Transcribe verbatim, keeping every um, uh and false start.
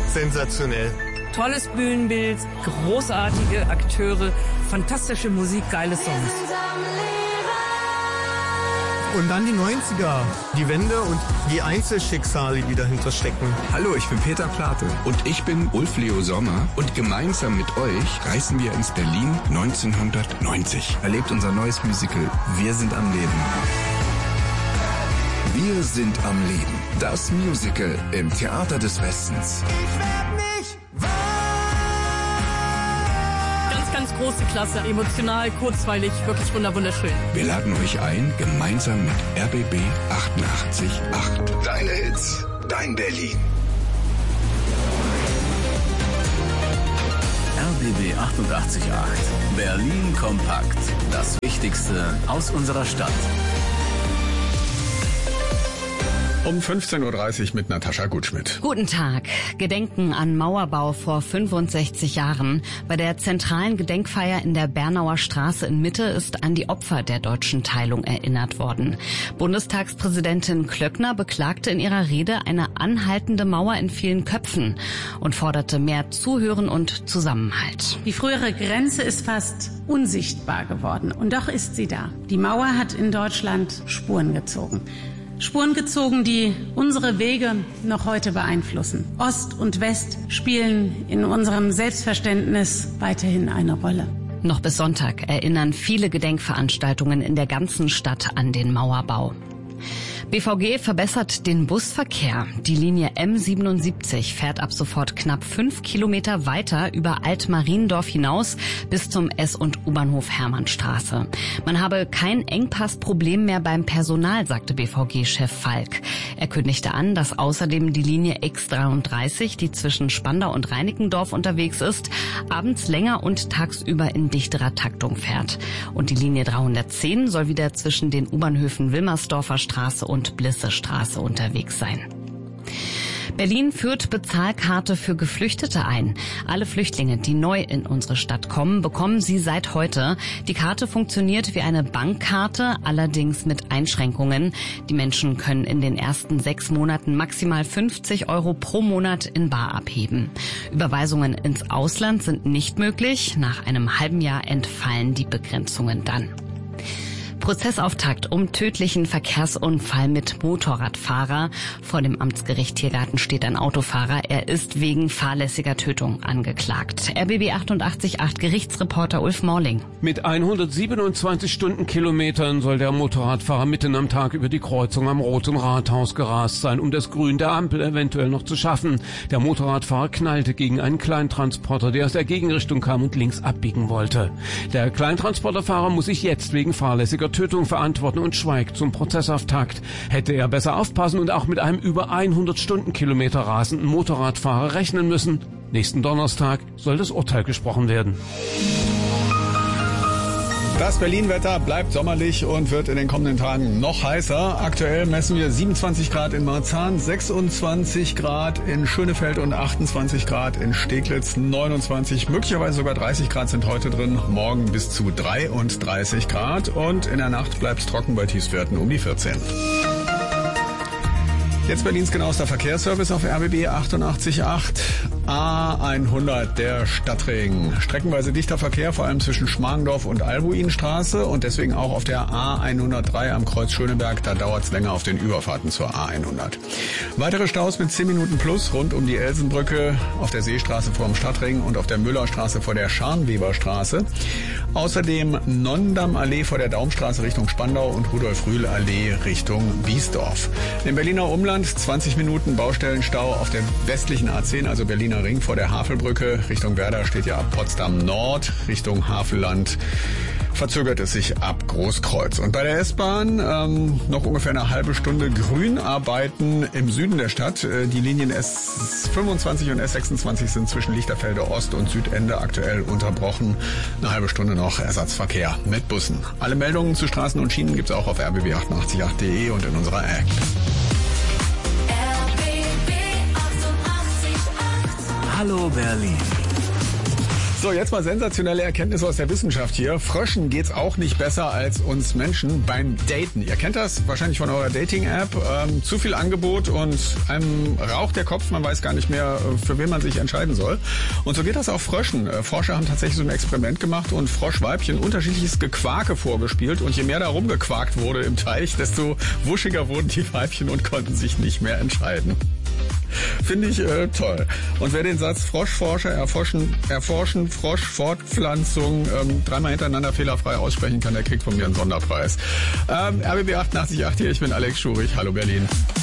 sensationell. Tolles Bühnenbild, großartige Akteure, fantastische Musik, geile Songs. Und dann die neunziger, die Wende und die Einzelschicksale, die dahinter stecken. Hallo, ich bin Peter Plate. Und ich bin Ulf Leo Sommer. Und gemeinsam mit euch reisen wir ins Berlin neunzehnhundertneunzig. Erlebt unser neues Musical Wir sind am Leben. Wir sind am Leben. Das Musical im Theater des Westens. Ich werd nicht wahr. Ganz, ganz große Klasse, emotional, kurzweilig, wirklich wunderschön. Wir laden euch ein, gemeinsam mit R B B achtundachtzig Komma acht. Deine Hits, dein Berlin. R B B achtundachtzig Komma acht. Berlin kompakt. Das Wichtigste aus unserer Stadt. Um fünfzehn Uhr dreißig mit Natascha Gutschmidt. Guten Tag. Gedenken an Mauerbau vor fünfundsechzig Jahren. Bei der zentralen Gedenkfeier in der Bernauer Straße in Mitte ist an die Opfer der deutschen Teilung erinnert worden. Bundestagspräsidentin Klöckner beklagte in ihrer Rede eine anhaltende Mauer in vielen Köpfen und forderte mehr Zuhören und Zusammenhalt. Die frühere Grenze ist fast unsichtbar geworden und doch ist sie da. Die Mauer hat in Deutschland Spuren gezogen. Spuren gezogen, die unsere Wege noch heute beeinflussen. Ost und West spielen in unserem Selbstverständnis weiterhin eine Rolle. Noch bis Sonntag erinnern viele Gedenkveranstaltungen in der ganzen Stadt an den Mauerbau. B V G verbessert den Busverkehr. Die Linie M siebenundsiebzig fährt ab sofort knapp fünf Kilometer weiter über Altmariendorf hinaus bis zum S- und U-Bahnhof Hermannstraße. Man habe kein Engpassproblem mehr beim Personal, sagte B V G-Chef Falk. Er kündigte an, dass außerdem die Linie X dreiunddreißig, die zwischen Spandau und Reinickendorf unterwegs ist, abends länger und tagsüber in dichterer Taktung fährt. Und die Linie dreihundertzehn soll wieder zwischen den U-Bahnhöfen Wilmersdorfer Straße und Blissestraße unterwegs sein. Berlin führt Bezahlkarte für Geflüchtete ein. Alle Flüchtlinge, die neu in unsere Stadt kommen, bekommen sie seit heute. Die Karte funktioniert wie eine Bankkarte, allerdings mit Einschränkungen. Die Menschen können in den ersten sechs Monaten maximal fünfzig Euro pro Monat in bar abheben. Überweisungen ins Ausland sind nicht möglich. Nach einem halben Jahr entfallen die Begrenzungen dann. Prozessauftakt um tödlichen Verkehrsunfall mit Motorradfahrer. Vor dem Amtsgericht Tiergarten steht ein Autofahrer. Er ist wegen fahrlässiger Tötung angeklagt. R B B achtundachtzig Komma acht Gerichtsreporter Ulf Morling. Mit hundertsiebenundzwanzig Stundenkilometern soll der Motorradfahrer mitten am Tag über die Kreuzung am Roten Rathaus gerast sein, um das Grün der Ampel eventuell noch zu schaffen. Der Motorradfahrer knallte gegen einen Kleintransporter, der aus der Gegenrichtung kam und links abbiegen wollte. Der Kleintransporterfahrer muss sich jetzt wegen fahrlässiger Tötung verantworten und schweigt zum Prozessauftakt. Hätte er besser aufpassen und auch mit einem über hundert Stundenkilometer rasenden Motorradfahrer rechnen müssen. Nächsten Donnerstag soll das Urteil gesprochen werden. Das Berlin-Wetter bleibt sommerlich und wird in den kommenden Tagen noch heißer. Aktuell messen wir siebenundzwanzig Grad in Marzahn, sechsundzwanzig Grad in Schönefeld und achtundzwanzig Grad in Steglitz, neunundzwanzig, möglicherweise sogar dreißig Grad sind heute drin, morgen bis zu dreiunddreißig Grad und in der Nacht bleibt es trocken bei Tiefstwerten um die vierzehn. Jetzt Berlins genauester Verkehrsservice auf R B B achtundachtzig Komma acht. A hundert, der Stadtring. Streckenweise dichter Verkehr, vor allem zwischen Schmargendorf und Albuinstraße und deswegen auch auf der A hundertdrei am Kreuz Schöneberg. Da dauert es länger auf den Überfahrten zur A hundert. Weitere Staus mit zehn Minuten plus rund um die Elsenbrücke, auf der Seestraße vor dem Stadtring und auf der Müllerstraße vor der Scharnweberstraße. Außerdem Nonnendammallee vor der Daumstraße Richtung Spandau und Rudolf-Rühl-Allee Richtung Biesdorf. Im Berliner Umland zwanzig Minuten Baustellenstau auf der westlichen A zehn, also Berliner Ring vor der Havelbrücke. Richtung Werder steht ja ab Potsdam Nord, Richtung Havelland verzögert es sich ab Großkreuz. Und bei der S-Bahn ähm, noch ungefähr eine halbe Stunde Grünarbeiten im Süden der Stadt. Äh, die Linien S fünfundzwanzig und S sechsundzwanzig sind zwischen Lichterfelde Ost und Südende aktuell unterbrochen. Eine halbe Stunde noch Ersatzverkehr mit Bussen. Alle Meldungen zu Straßen und Schienen gibt's auch auf r b b achtundachtzig Komma acht punkt de und in unserer App. Hallo Berlin. So, jetzt mal sensationelle Erkenntnisse aus der Wissenschaft hier. Fröschen geht's auch nicht besser als uns Menschen beim Daten. Ihr kennt das wahrscheinlich von eurer Dating-App. Ähm, zu viel Angebot und einem raucht der Kopf. Man weiß gar nicht mehr, für wen man sich entscheiden soll. Und so geht das auch Fröschen. Äh, Forscher haben tatsächlich so ein Experiment gemacht und Froschweibchen unterschiedliches Gequake vorgespielt. Und je mehr da rumgequakt wurde im Teich, desto wuschiger wurden die Weibchen und konnten sich nicht mehr entscheiden. Finde ich äh, toll. Und wer den Satz Froschforscher erforschen, erforschen Froschfortpflanzung ähm, dreimal hintereinander fehlerfrei aussprechen kann, der kriegt von mir einen Sonderpreis. Ähm, R B B achtundachtzig Komma acht hier, ich bin Alex Schurich. Hallo Berlin.